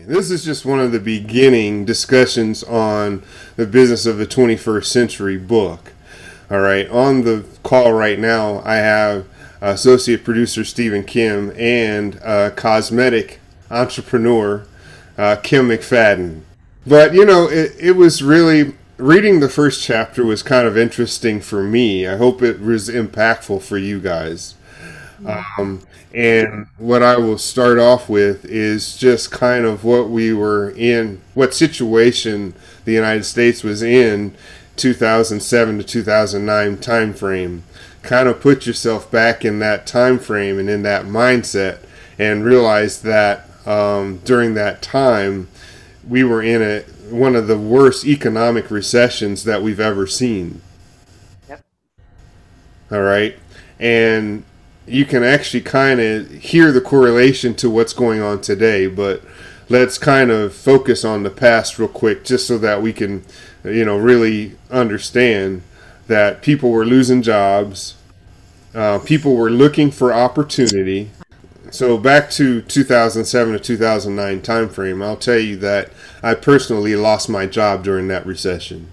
This is just one of the beginning discussions on the business of the 21st century book. All right. On the call right now, I have associate producer Stephen Kim and cosmetic entrepreneur Kim McFadden. But, it was really, reading the first chapter was kind of interesting for me. I hope it was impactful for you guys. And what I will start off with is just kind of what we were in, what situation the United States was in 2007 to 2009 time frame. Kind of put yourself back in that time frame and in that mindset and realize that during that time we were in one of the worst economic recessions that we've ever seen. Yep. All right. And you can actually kind of hear the correlation to what's going on today, but let's kind of focus on the past real quick just so that we can, really understand that people were losing jobs. People were looking for opportunity. So back to 2007 to 2009 timeframe, I'll tell you that I personally lost my job during that recession.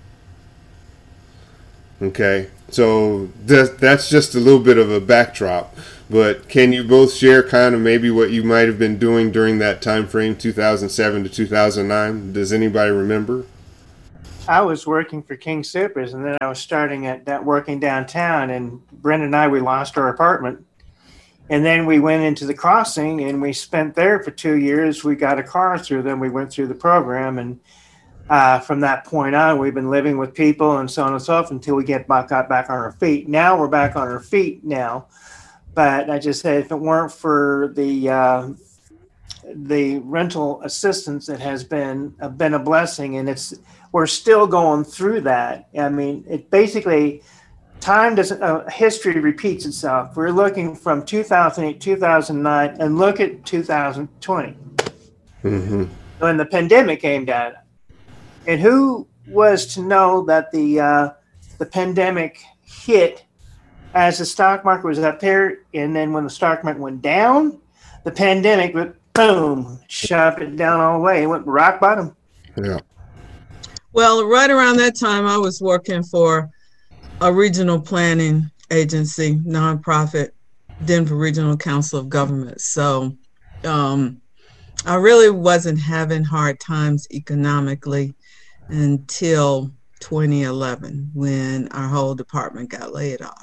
Okay, so that's just a little bit of a backdrop. But can you both share kind of maybe what you might have been doing during that time frame, 2007 to 2009? Does anybody remember? I was working for King Soopers, and then I was starting at working downtown, and Brenda and I, we lost our apartment. And then we went into the Crossing, and we spent there for 2 years. We got a car through them. We went through the program, and from that point on, we've been living with people and so on and so forth until we got back on our feet. Now we're back on our feet now. But I just said, if it weren't for the rental assistance, it has been a blessing, and we're still going through that. I mean, it basically, time doesn't, history repeats itself. We're looking from 2008, 2009, and look at 2020. Mm-hmm. When the pandemic came down. And who was to know that the pandemic hit as the stock market was up there, and then when the stock market went down, the pandemic went boom, shot it down all the way. It went rock bottom. Yeah. Well, right around that time, I was working for a regional planning agency, nonprofit, Denver Regional Council of Governments. So I really wasn't having hard times economically until 2011 when our whole department got laid off.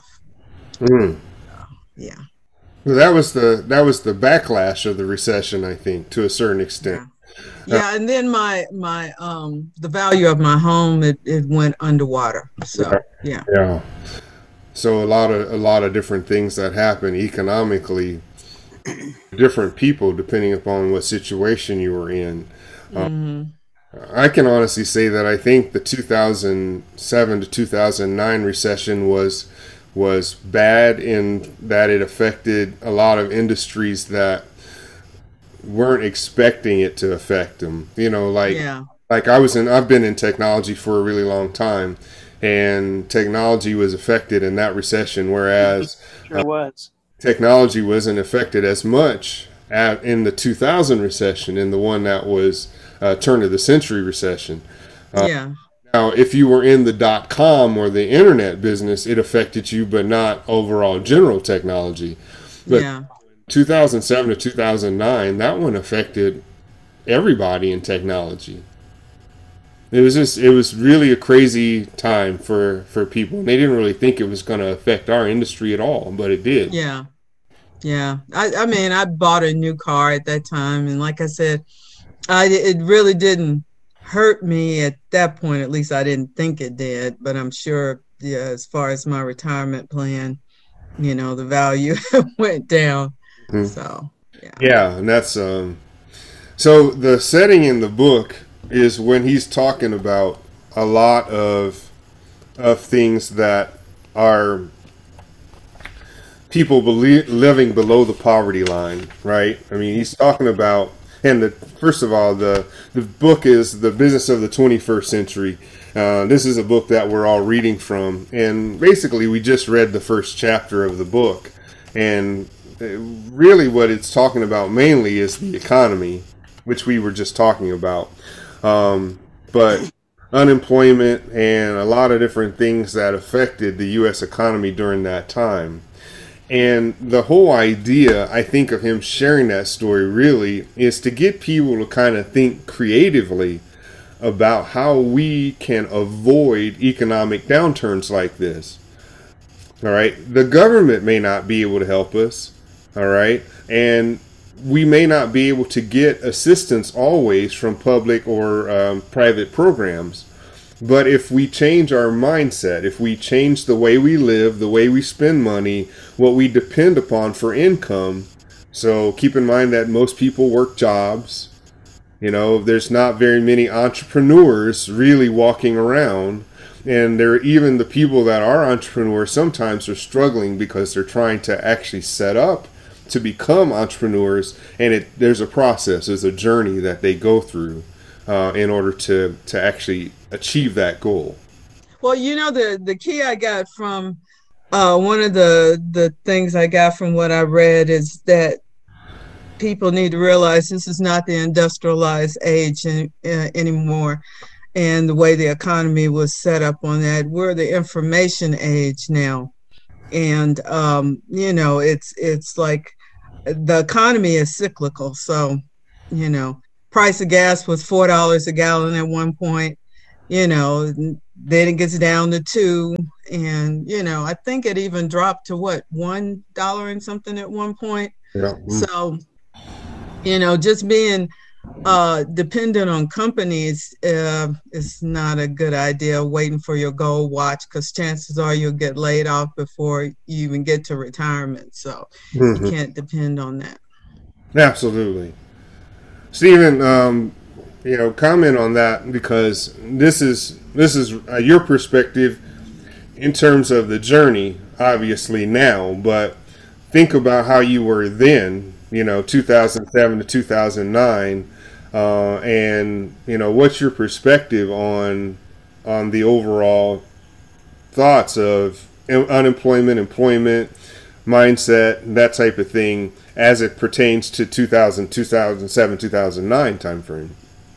Yeah. Well, that was the backlash of the recession, I think, to a certain extent. Yeah, and then my the value of my home it went underwater. So yeah. Yeah. So a lot of different things that happen economically, different people depending upon what situation you were in. I can honestly say that I think the 2007 to 2009 recession was bad in that it affected a lot of industries that weren't expecting it to affect them. Like I've been in technology for a really long time, and technology was affected in that recession, whereas Sure was. technology wasn't affected as much in the 2000 recession, in the one that was turn of the century recession. Now, if you were in the .com or the internet business, it affected you, but not overall general technology. But 2007 to 2009, that one affected everybody in technology. It was really a crazy time for people. And they didn't really think it was going to affect our industry at all, but it did. Yeah. I mean, I bought a new car at that time, and like I said, it really didn't hurt me at that point. At least I didn't think it did, but I'm sure, as far as my retirement plan, the value went down. Mm-hmm. So, and that's so the setting in the book is when he's talking about a lot of things that are people living below the poverty line, right? I mean, he's talking about, and first of all, the book is The Business of the 21st Century. This is a book that we're all reading from, and basically we just read the first chapter of the book, and really what it's talking about mainly is the economy, which we were just talking about. But unemployment and a lot of different things that affected the U.S. economy during that time. And the whole idea, I think, of him sharing that story really is to get people to kind of think creatively about how we can avoid economic downturns like this. All right. The government may not be able to help us. All right. And we may not be able to get assistance always from public or private programs. But if we change our mindset, if we change the way we live, the way we spend money, what we depend upon for income, so keep in mind that most people work jobs. You know, there's not very many entrepreneurs really walking around. And there, even the people that are entrepreneurs sometimes are struggling because they're trying to actually set up to become entrepreneurs, and there's a process, there's a journey that they go through in order to actually achieve that goal. Well, you know, the key I got from one of the things I got from what I read is that people need to realize this is not the industrialized age anymore, and the way the economy was set up on that. We're the information age now, and you know, it's like the economy is cyclical. So, you know, price of gas was $4 a gallon at one point. You know, then it gets down to $2, and you know, I think it even dropped to what, $1 and something at one point. Yeah. So, you know, just being dependent on companies is not a good idea. Waiting for your gold watch, because chances are you'll get laid off before you even get to retirement. So you can't depend on that. Absolutely. Stephen, you know, comment on that, because this is your perspective in terms of the journey, obviously now, but think about how you were then, you know, 2007 to 2009, and you know, what's your perspective on the overall thoughts of unemployment, employment, mindset, that type of thing as it pertains to 2007, 2009 timeframe?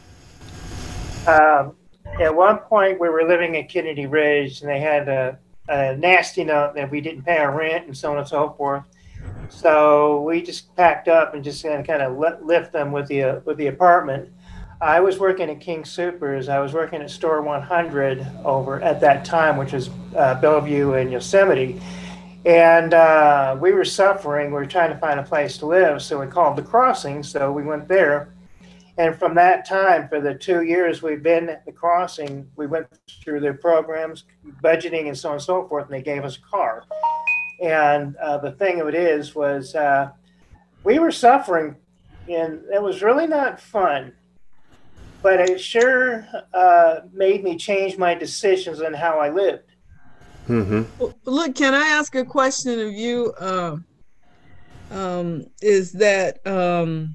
At one point, we were living in Kennedy Ridge, and they had a nasty note that we didn't pay our rent and so on and so forth. So we just packed up and just kind of left them with the apartment. I was working at King Soopers. I was working at Store 100 over at that time, which was Bellevue and Yosemite. And we were suffering. We were trying to find a place to live. So we called the Crossing. So we went there. And from that time, for the 2 years we've been at the Crossing, we went through their programs, budgeting and so on and so forth, and they gave us a car. And the thing of it was we were suffering, and it was really not fun. But it sure made me change my decisions on how I lived. Mm-hmm. Well, look, can I ask a question of you? Is that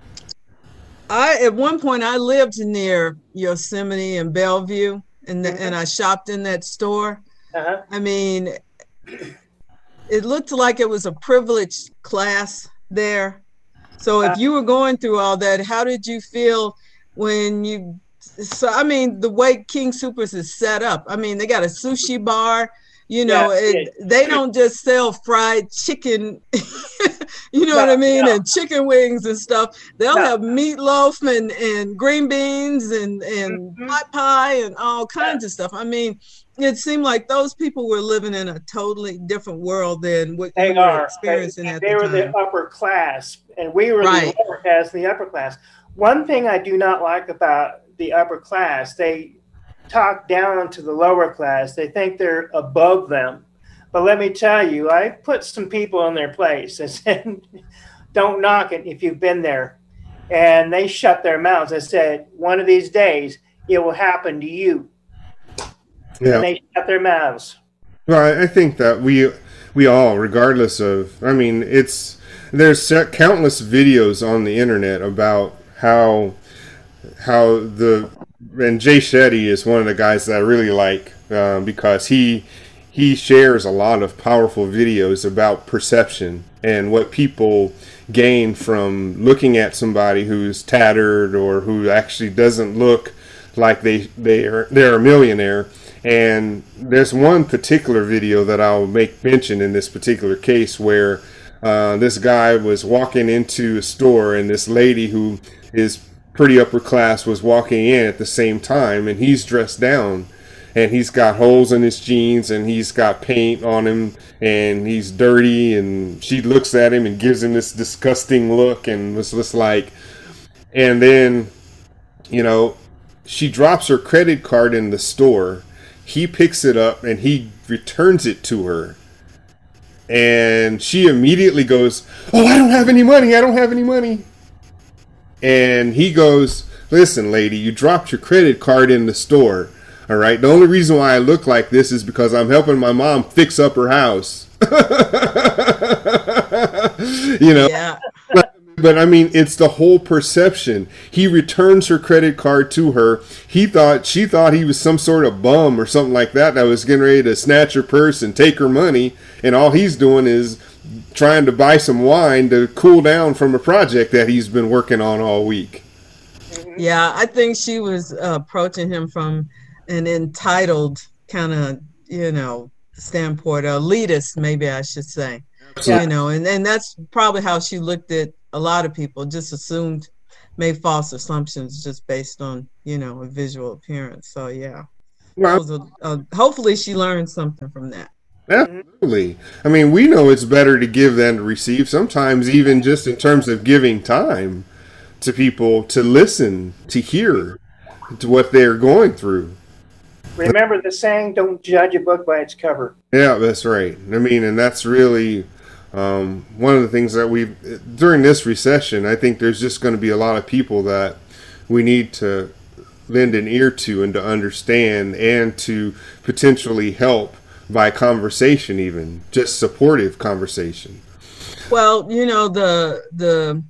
at one point I lived near Yosemite and Bellevue, and and I shopped in that store. Uh-huh. I mean, it looked like it was a privileged class there. So if you were going through all that, how did you feel when you? So I mean, the way King Soopers is set up. I mean, they got a sushi bar. You know, they don't just sell fried chicken, you know what I mean, and chicken wings and stuff. They'll have meatloaf and green beans and pot pie and all kinds of stuff. I mean, it seemed like those people were living in a totally different world than what you were experiencing at the time. They were the upper class, and we were the lower class, the upper class. One thing I do not like about the upper class, they talk down to the lower class. They think they're above them. But let me tell you, I put some people in their place. I said, don't knock it if you've been there. And they shut their mouths. I said, one of these days, it will happen to you. Yeah. And they shut their mouths. Well, I think that we all, regardless of, I mean, there's countless videos on the internet about how and Jay Shetty is one of the guys that I really like because he shares a lot of powerful videos about perception and what people gain from looking at somebody who's tattered or who actually doesn't look like they're a millionaire. And there's one particular video that I'll make mention in this particular case where this guy was walking into a store, and this lady who is pretty upper class was walking in at the same time, and he's dressed down, and he's got holes in his jeans, and he's got paint on him, and he's dirty, and she looks at him and gives him this disgusting look, and was just like, and then, you know, she drops her credit card in the store. He picks it up and he returns it to her. And she immediately goes, "Oh, I don't have any money. I don't have any money." And he goes, "Listen, lady, you dropped your credit card in the store. All right. The only reason why I look like this is because I'm helping my mom fix up her house." You know? Yeah. But I mean, it's the whole perception. He returns her credit card to her. She thought he was some sort of bum or something like that was getting ready to snatch her purse and take her money. And all he's doing is trying to buy some wine to cool down from a project that he's been working on all week. Yeah, I think she was approaching him from an entitled kind of, you know, standpoint, elitist, maybe I should say. Absolutely. You know, and that's probably how she looked at a lot of people, just assumed, made false assumptions just based on, you know, a visual appearance. So, yeah. Well, hopefully she learned something from that. Absolutely. I mean, we know it's better to give than to receive, sometimes even just in terms of giving time to people to listen, to hear to what they're going through. Remember the saying, don't judge a book by its cover. Yeah, that's right. I mean, and that's really one of the things that during this recession, I think there's just going to be a lot of people that we need to lend an ear to and to understand and to potentially help by conversation, even just supportive conversation. Well, you know, the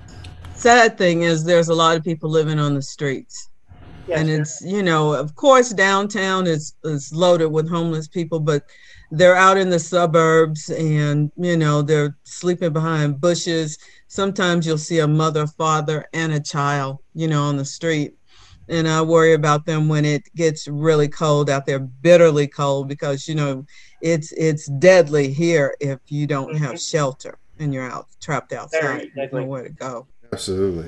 sad thing is there's a lot of people living on the streets. Yes, and it's, you know, of course, downtown is loaded with homeless people, but they're out in the suburbs and, you know, they're sleeping behind bushes. Sometimes you'll see a mother, father, and a child, you know, on the street. And I worry about them when it gets really cold out there, bitterly cold, because, you know, it's deadly here if you don't have shelter and you're trapped outside. You don't know where to go. Absolutely.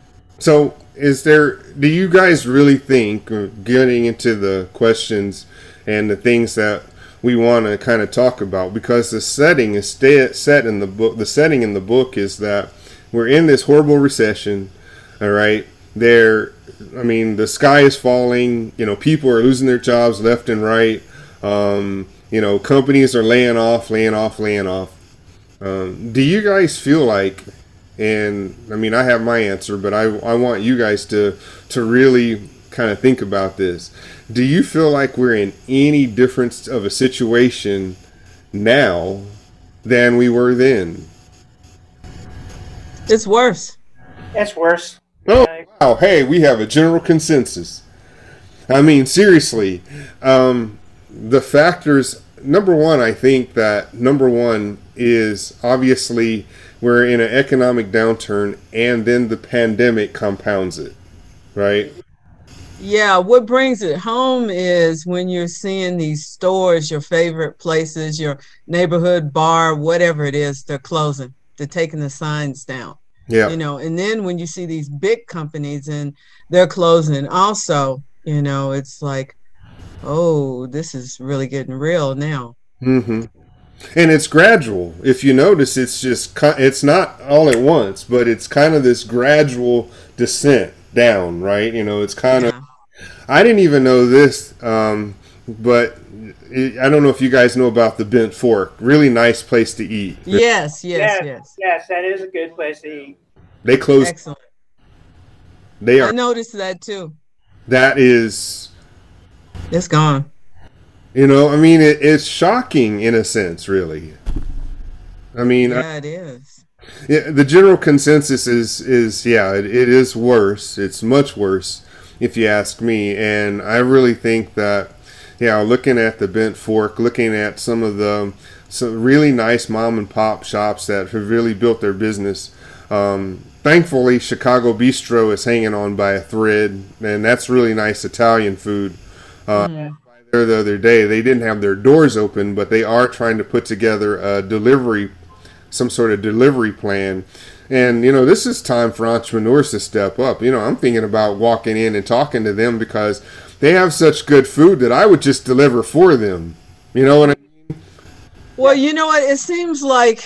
So do you guys really think, getting into the questions and the things that we want to kind of talk about, because the setting is set in the book, the setting in the book is that we're in this horrible recession, all right? The sky is falling, you know, people are losing their jobs left and right, you know, companies are laying off. Do you guys feel like, and I mean, I have my answer, but I want you guys to really kind of think about this. Do you feel like we're in any difference of a situation now than we were then? It's worse. It's worse. Oh, wow. Hey, we have a general consensus. I mean, seriously, the factors, number one is obviously we're in an economic downturn, and then the pandemic compounds it, right? Yeah, what brings it home is when you're seeing these stores, your favorite places, your neighborhood bar, whatever it is, they're closing. They're taking the signs down. Yeah. You know, and then when you see these big companies and they're closing also, you know, it's like, oh, this is really getting real now. Mm-hmm. And it's gradual. If you notice, it's not all at once, but it's kind of this gradual descent down, right? You know, it's kind of, I didn't even know this, but I don't know if you guys know about the Bent Fork. Really nice place to eat. Yes, that is a good place to eat. They closed. Excellent. I noticed that too. It's gone. You know, I mean, it's shocking in a sense, really. I mean, it is. Yeah, the general consensus is it is worse. It's much worse, if you ask me. And I really think that, looking at the Bent Fork, looking at some really nice mom and pop shops that have really built their business Thankfully, Chicago Bistro is hanging on by a thread, and that's really nice Italian food. There the other day, they didn't have their doors open, but they are trying to put together a some sort of delivery plan. And, this is time for entrepreneurs to step up. I'm thinking about walking in and talking to them because they have such good food that I would just deliver for them. You know what I mean? Well, you know what? It seems like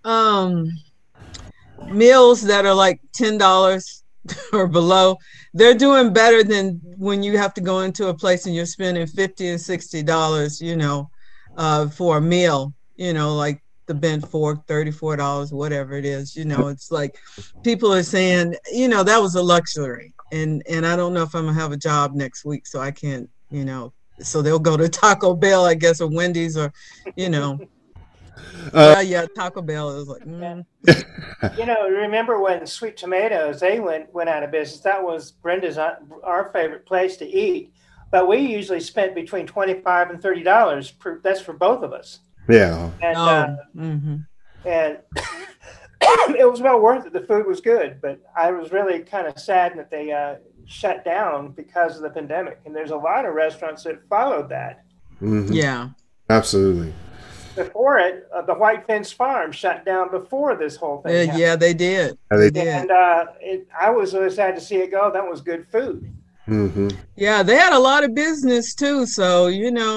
meals that are like $10 or below, they're doing better than when you have to go into a place and you're spending $50 and $60, for a meal, like the bent fork, $34, whatever it is. It's like people are saying, that was a luxury. And I don't know if I'm gonna have a job next week, so I can't, so they'll go to Taco Bell, I guess, or Wendy's, or, Taco Bell is like, remember when Sweet Tomatoes, they went out of business. That was Brenda's, our favorite place to eat. But we usually spent between $25 and $30. That's for both of us. Yeah. And, and it was well worth it. The food was good, but I was really kind of sad that they shut down because of the pandemic. And there's a lot of restaurants that followed that. Mm-hmm. Yeah. Absolutely. Before it, the White Fence Farm shut down before this whole thing happened. Yeah, they did. They did. And I was really sad to see it go. That was good food. Mm-hmm. Yeah, they had a lot of business too. So,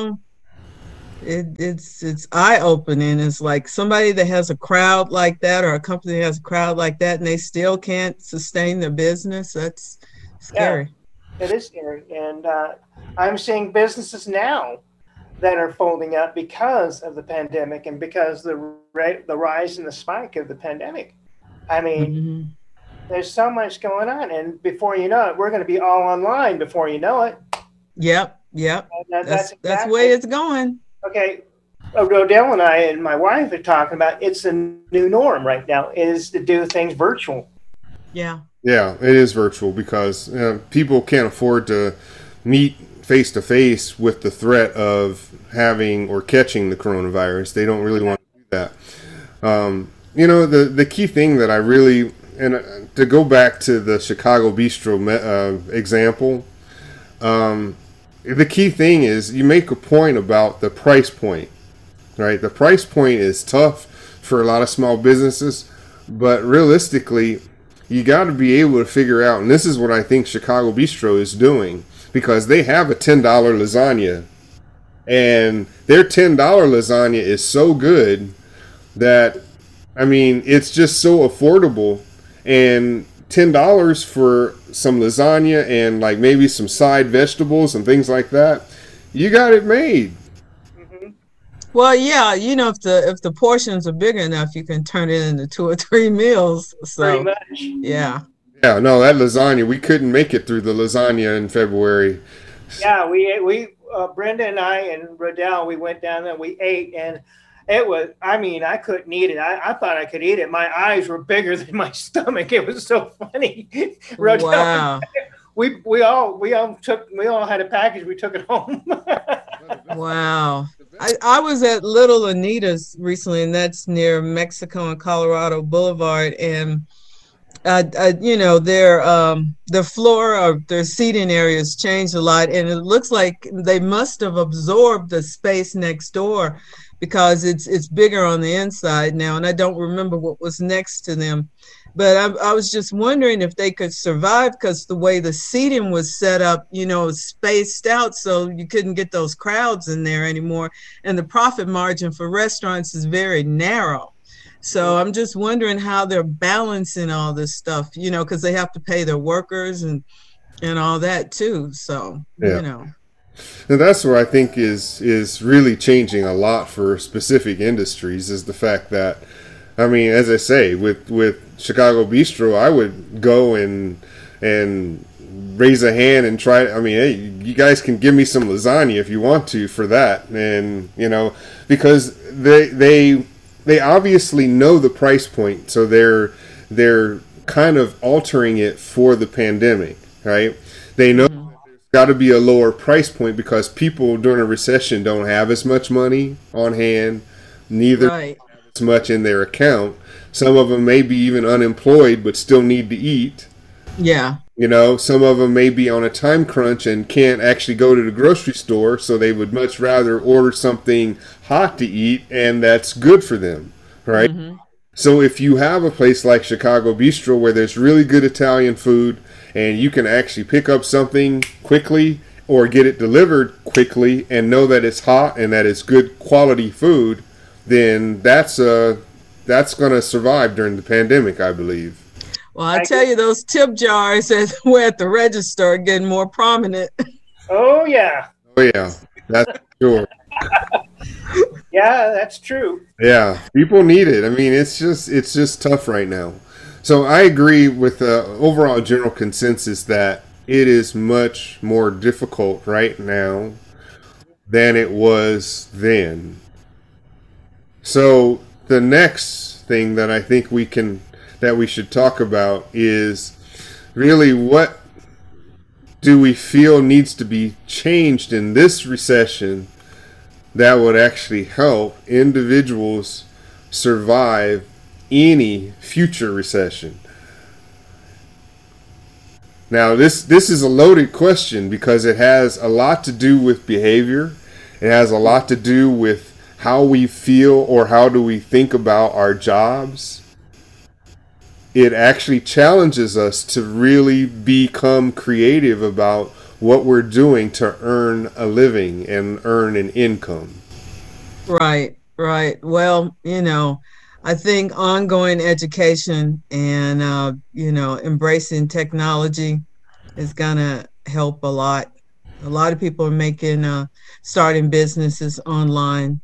it's eye-opening. It's like somebody that has a crowd like that, or a company that has a crowd like that, and they still can't sustain their business. That's scary. Yeah, it is scary. And I'm seeing businesses now that are folding up because of the pandemic and because the rise and the spike of the pandemic. I mean, there's so much going on, and before you know it, we're going to be all online before you know it. Yep. That's the way it's going. Okay, Rodell and I and my wife are talking about it's the new norm right now, is to do things virtual. Yeah. Yeah, it is virtual because people can't afford to meet face to face with the threat of having or catching the coronavirus. They don't really want to do that. The key thing that I really, and to go back to the Chicago Bistro example, the key thing is you make a point about the price point, right? The price point is tough for a lot of small businesses, but realistically, you got to be able to figure out, and this is what I think Chicago Bistro is doing, because they have a $10 lasagna, and their $10 lasagna is so good that, it's just so affordable, and $10 for some lasagna and like maybe some side vegetables and things like that, you got it made. Mm-hmm. Well, yeah, if the portions are big enough, you can turn it into 2 or 3 meals. So, pretty much. Yeah. Yeah, no, that lasagna, we couldn't make it through the lasagna in February. Yeah, we Brenda and I and Rodell, we went down there, we ate, and it was, I couldn't eat it. I thought I could eat it. My eyes were bigger than my stomach. It was so funny. Rodell, wow. We all had a package. We took it home. Wow. I was at Little Anita's recently, and that's near Mexico and Colorado Boulevard. And, their floor or their seating areas changed a lot. And it looks like they must have absorbed the space next door because it's bigger on the inside now. And I don't remember what was next to them. But I was just wondering if they could survive because the way the seating was set up, spaced out so you couldn't get those crowds in there anymore. And the profit margin for restaurants is very narrow. So I'm just wondering how they're balancing all this stuff, because they have to pay their workers and all that too. So, And that's what I think is really changing a lot for specific industries is the fact that, as I say, with Chicago Bistro, I would go and raise a hand and try. Hey, you guys can give me some lasagna if you want to for that, and because they obviously know the price point, so they're kind of altering it for the pandemic, right? They know there's got to be a lower price point because people during a recession don't have as much money on hand, neither. Right. as much in their account. Some of them may be even unemployed but still need to eat. Yeah. You know, some of them may be on a time crunch and can't actually go to the grocery store, so they would much rather order something hot to eat, and that's good for them, right? Mm-hmm. So if you have a place like Chicago Bistro where there's really good Italian food and you can actually pick up something quickly or get it delivered quickly and know that it's hot and that it's good quality food, then that's going to survive during the pandemic, I believe. Well, I tell you, those tip jars that were at the register are getting more prominent. Oh, yeah. Oh, yeah. That's sure. Yeah, that's true. Yeah, people need it. I mean, it's just tough right now. So I agree with the overall general consensus that it is much more difficult right now than it was then. So the next thing that I think that we should talk about is really what do we feel needs to be changed in this recession that would actually help individuals survive any future recession. Now, this is a loaded question because it has a lot to do with behavior. It has a lot to do with how we feel or how do we think about our jobs. It actually challenges us to really become creative about what we're doing to earn a living and earn an income. Right. Well, I think ongoing education and, embracing technology is going to help a lot. A lot of people are starting businesses online,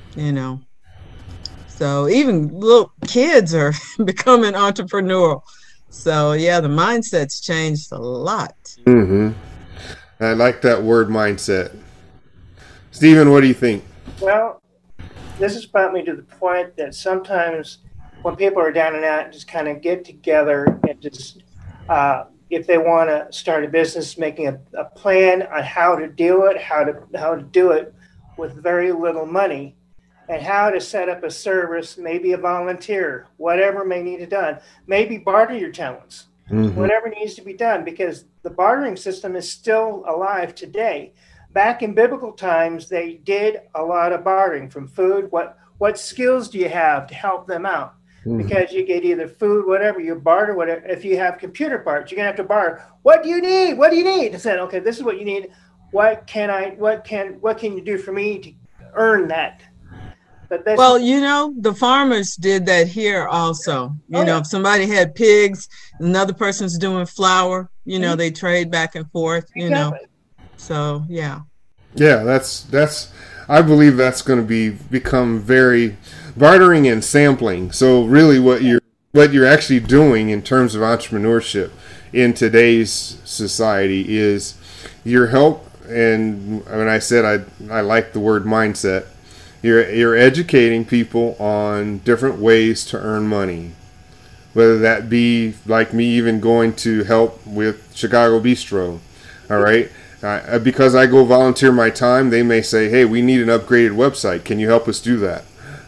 So even little kids are becoming entrepreneurial. So, yeah, the mindset's changed a lot. Mm-hmm. I like that word, mindset. Stephen, what do you think? Well, this has brought me to the point that sometimes when people are down and out, just kind of get together and just, if they want to start a business, making a plan on how to do it, how to do it with very little money, and how to set up a service, maybe a volunteer, whatever may need to be done. Maybe barter your talents, whatever needs to be done, because the bartering system is still alive today. Back in biblical times, they did a lot of bartering from food. What skills do you have to help them out? Because you get either food, whatever, you barter, whatever. If you have computer parts, you're gonna have to barter. What do you need? What do you need? I said, okay, this is what you need. What can you do for me to earn that? Well, the farmers did that here also. If somebody had pigs, another person's doing flour, they trade back and forth, So, yeah. Yeah, that's I believe that's going to become very bartering and sampling. So really what you're actually doing in terms of entrepreneurship in today's society is your help, and when I said I like the word mindset, you're educating people on different ways to earn money. Whether that be like me even going to help with Chicago Bistro, all right? Because I go volunteer my time, they may say, hey, we need an upgraded website. Can you help us do that?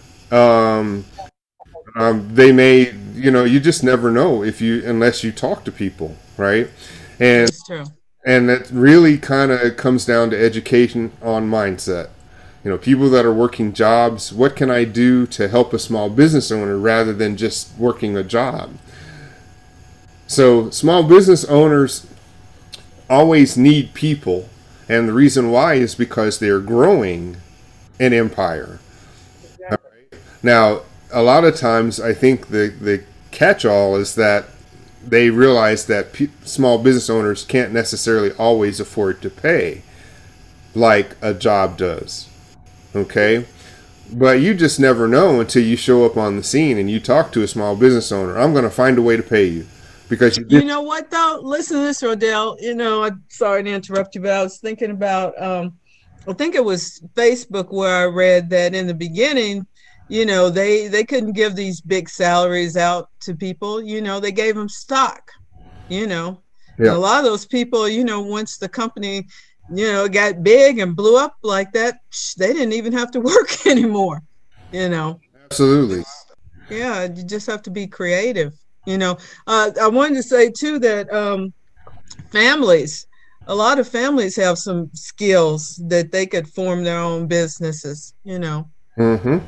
They may, you just never know unless you talk to people, right? And that's true. And that really kind of comes down to education on mindset. People that are working jobs, what can I do to help a small business owner rather than just working a job? So small business owners always need people, and the reason why is because they're growing an empire. Exactly. Right? Now, a lot of times I think the catch-all is that they realize that small business owners can't necessarily always afford to pay like a job does. Okay? But you just never know until you show up on the scene and you talk to a small business owner. I'm going to find a way to pay you. Because you know what though? Listen to this, Rodell. I'm sorry to interrupt you, but I was thinking about I think it was Facebook where I read that in the beginning, they couldn't give these big salaries out to people. They gave them stock. Yeah. And a lot of those people, once the company, got big and blew up like that, they didn't even have to work anymore. Absolutely. Yeah, you just have to be creative. I wanted to say too that families, a lot of families have some skills that they could form their own businesses. Mm-hmm.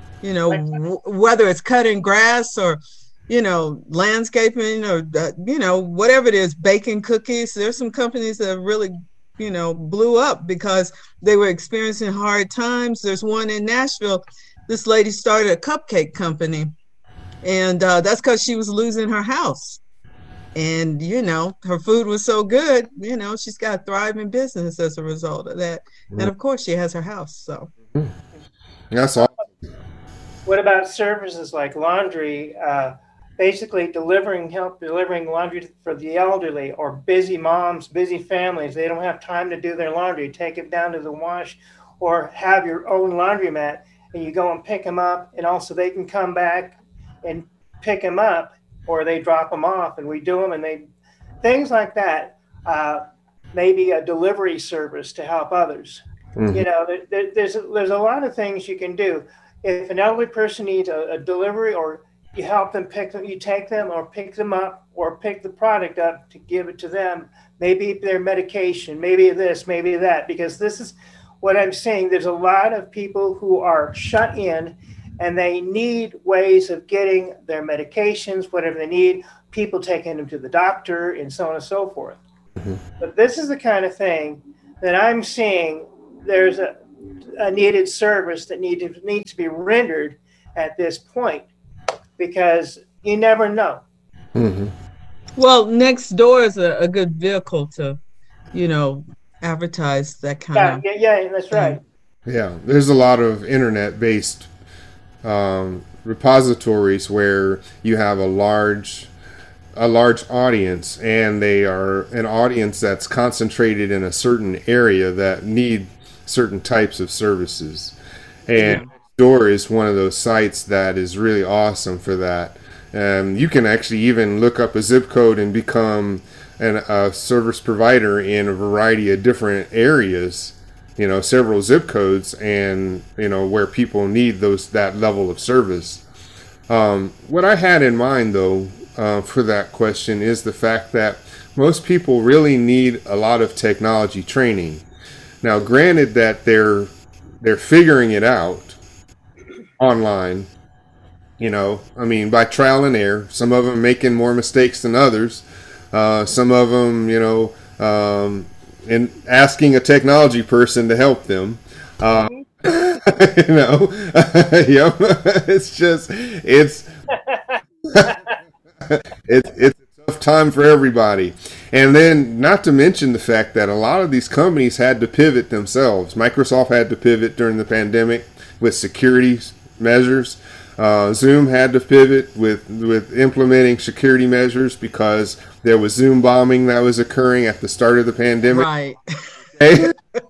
Whether it's cutting grass or landscaping or whatever it is, baking cookies. There's some companies that really blew up because they were experiencing hard times. There's one in Nashville. This lady started a cupcake company, and that's because she was losing her house. And her food was so good, she's got a thriving business as a result of that. And of course she has her house. So that's all. What about services like laundry? Basically help delivering laundry for the elderly or busy moms, busy families. They don't have time to do their laundry. Take it down to the wash, or have your own laundromat, and you go and pick them up, and also they can come back and pick them up, or they drop them off and we do them, and things like that. Maybe a delivery service to help others. Mm-hmm. There's a lot of things you can do. If an elderly person needs a delivery, or you help them you take them or pick them up or pick the product up to give it to them. Maybe their medication, maybe this, maybe that, because this is what I'm saying. There's a lot of people who are shut in and they need ways of getting their medications, whatever they need, people taking them to the doctor and so on and so forth. Mm-hmm. But this is the kind of thing that I'm seeing there's a needed service that needs to be rendered at this point, because you never know. Mm-hmm. Well, Nextdoor is a good vehicle to, advertise that kind of. Yeah, that's right. Yeah, there's a lot of internet-based repositories where you have a large audience, and they are an audience that's concentrated in a certain area that need certain types of services. And Nextdoor is one of those sites that is really awesome for that. You can actually even look up a zip code and become a service provider in a variety of different areas, several zip codes, and where people need that level of service. What I had in mind, though, for that question is the fact that most people really need a lot of technology training. Now, granted that they're figuring it out online, by trial and error. Some of them making more mistakes than others. Some of them, and asking a technology person to help them. It's just, it's a tough time for everybody. And then, not to mention the fact that a lot of these companies had to pivot themselves. Microsoft had to pivot during the pandemic with security measures. Zoom had to pivot with implementing security measures because there was Zoom bombing that was occurring at the start of the pandemic. Right. Okay?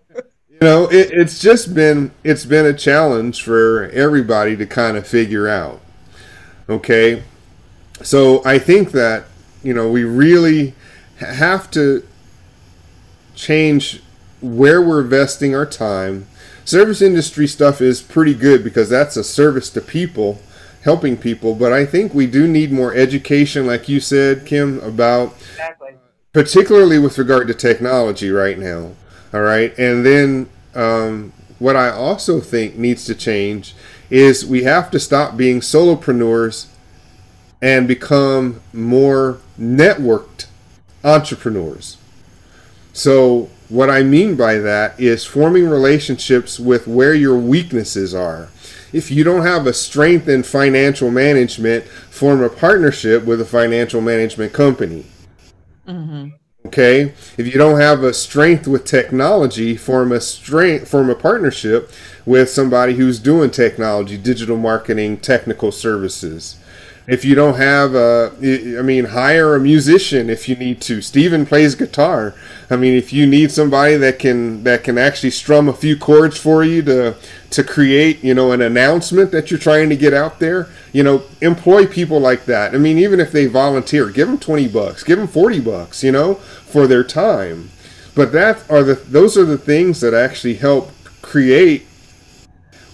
It's been a challenge for everybody to kind of figure out. Okay. So I think that, we really have to change where we're investing our time. Service industry stuff is pretty good because that's a service to people, helping people. But I think we do need more education, like you said, Kim, about particularly with regard to technology right now. All right. And then what I also think needs to change is we have to stop being solopreneurs and become more networked entrepreneurs. So what I mean by that is forming relationships with where your weaknesses are. If you don't have a strength in financial management, form a partnership with a financial management company. Mm-hmm. Okay? If you don't have a strength with technology, form a partnership with somebody who's doing technology, digital marketing, technical services. If you don't have hire a musician if you need to. Steven plays guitar. If you need somebody that can actually strum a few chords for you to create, an announcement that you're trying to get out there, employ people like that. Even if they volunteer, give them $20, give them $40, for their time. But those are the things that actually help create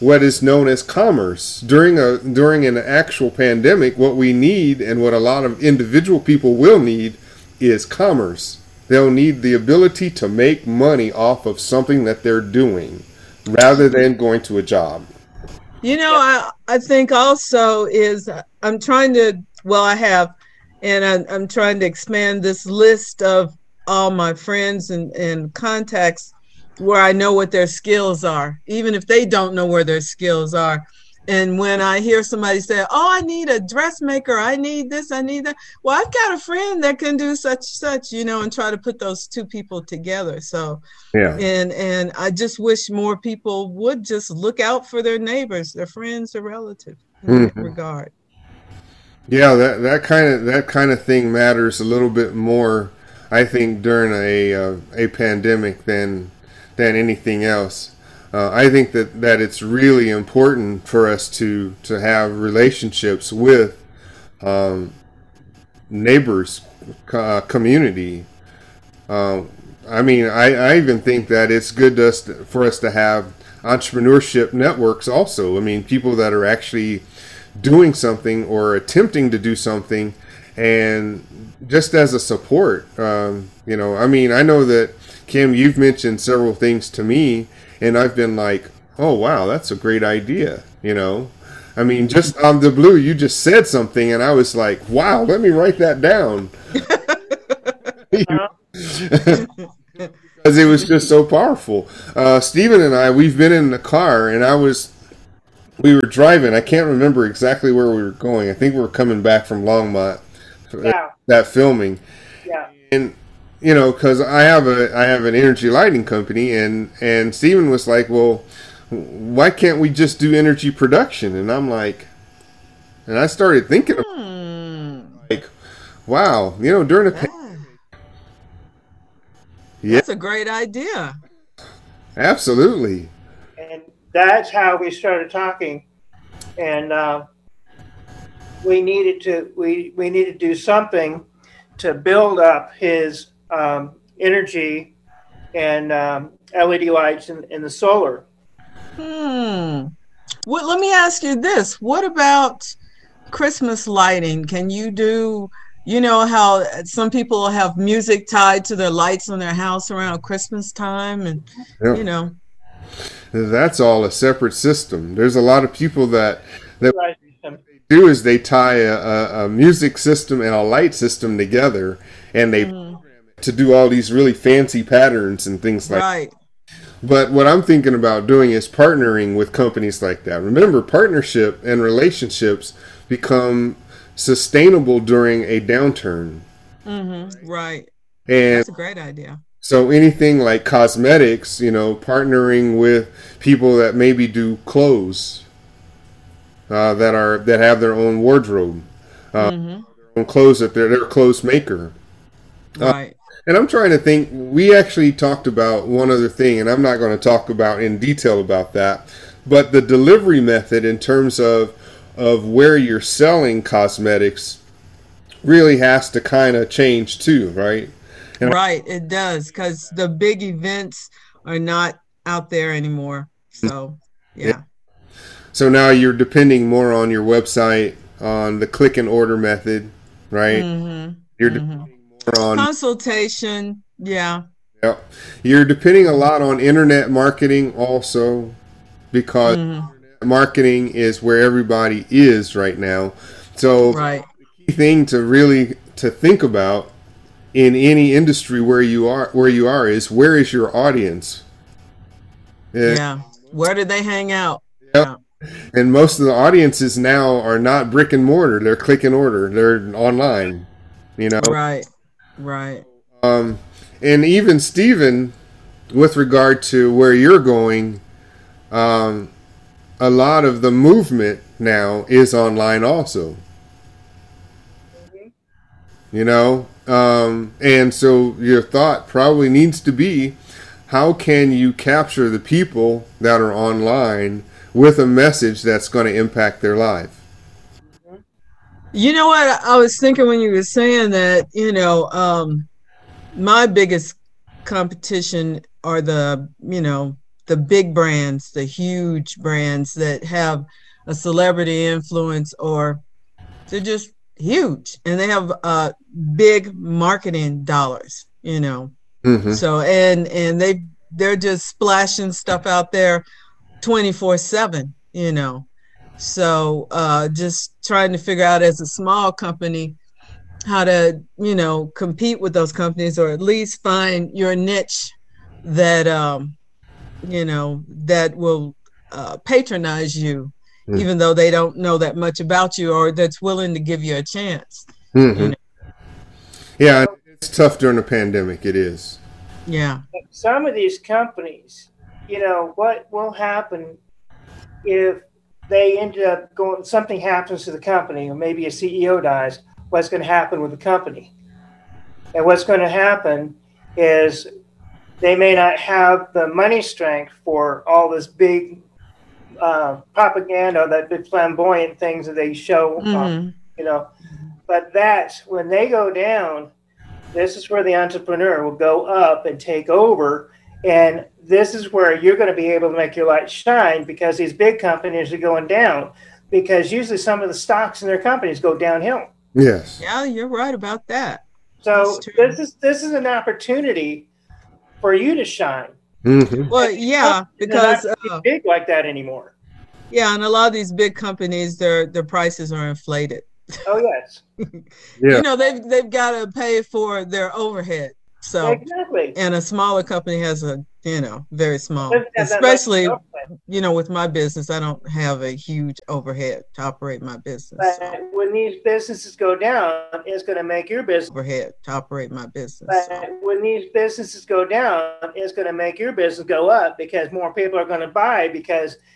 what is known as commerce. During an actual pandemic, what we need and what a lot of individual people will need is commerce. They'll need the ability to make money off of something that they're doing rather than going to a job. You know, I think also is I'm trying to, well, I have, and I'm trying to expand this list of all my friends and contacts where I know what their skills are, even if they don't know where their skills are. And when I hear somebody say, oh, I need a dressmaker, I need this, I need that. Well, I've got a friend that can do such, you know, and try to put those two people together. So, yeah. And I just wish more people would just look out for their neighbors, their friends, their relatives in that regard. Yeah, that kind of thing matters a little bit more, I think, during a pandemic than anything else. I think that it's really important for us to have relationships with neighbors, community. I mean, I even think that it's good for us to have entrepreneurship networks also. I mean, people that are actually doing something or attempting to do something, and just as a support. You know, I mean, I know that, Kim, you've mentioned several things to me, and I've been like, oh, wow, that's a great idea, you know. I mean, just on the blue, you just said something, and I was like, wow, let me write that down. Because it was just so powerful. Stephen and I, we've been in the car, and we were driving. I can't remember exactly where we were going. I think we were coming back from Longmont, that filming. Yeah. And you know, because I have an energy lighting company, and Stephen was like, well, why can't we just do energy production? And I'm like, and I started thinking like, wow, you know, during the pandemic. Yeah. That's a great idea. Absolutely. And that's how we started talking, and we needed to do something to build up his energy and LED lights in the solar. Well, let me ask you this. What about Christmas lighting? Can you do, you know, how some people have music tied to their lights on their house around Christmas time, and, you know. That's all a separate system. There's a lot of people that do is they tie a music system and a light system together, and they program it to do all these really fancy patterns and things like that. But what I'm thinking about doing is partnering with companies like that. Remember, partnership and relationships become sustainable during a downturn. Right. And that's a great idea. So anything like cosmetics, you know, partnering with people that maybe do clothes, that have their own wardrobe, their own clothes, that they're a clothes maker. Right. And I'm trying to think, we actually talked about one other thing, and I'm not going to talk about in detail about that, but the delivery method in terms of where you're selling cosmetics really has to kind of change too, right? And right, it does, because the big events are not out there anymore. So, yeah. So now you're depending more on your website, on the click and order method, right? You're depending more on consultation. Yeah. You're depending a lot on internet marketing also, because internet marketing is where everybody is right now. So the key thing to think about in any industry where you are is, where is your audience? Where do they hang out? And most of the audiences now are not brick and mortar, they're click and order, they're online, you know. Right. And even Stephen, with regard to where you're going, a lot of the movement now is online also. You know, and so your thought probably needs to be, how can you capture the people that are online with a message that's going to impact their life? You know what? I was thinking when you were saying that, you know, my biggest competition are the the big brands, the huge brands that have a celebrity influence, or they're just huge and they have big marketing dollars, you know. Mm-hmm. So and they're just splashing stuff out there 24/7, you know. So just trying to figure out as a small company how to, you know, compete with those companies, or at least find your niche that you know, that will patronize you, even though they don't know that much about you, or that's willing to give you a chance. Mm-hmm. You know? Yeah, it's tough during the pandemic. It is. Yeah. Some of these companies, you know, what will happen if they ended up going, something happens to the company, or maybe a CEO dies, what's going to happen with the company? And what's going to happen is they may not have the money strength for all this big propaganda, that big flamboyant things that they show, you know. But that's when they go down, this is where the entrepreneur will go up and take over. And this is where you're going to be able to make your light shine, because these big companies are going down, because usually some of the stocks in their companies go downhill. Yes. Yeah, you're right about that. So this is an opportunity for you to shine. Mm-hmm. Well, yeah, because not big like that anymore. Yeah, and a lot of these big companies, their prices are inflated. Oh yes. Yeah. You know, they've got to pay for their overhead. So exactly. And a smaller company has a, you know, very small, especially, you know, with my business, I don't have a huge overhead to operate my business. But when these businesses go down, it's going to make your business overhead to operate my business. But when these businesses go down, it's going to make your business go up, because more people are going to buy, because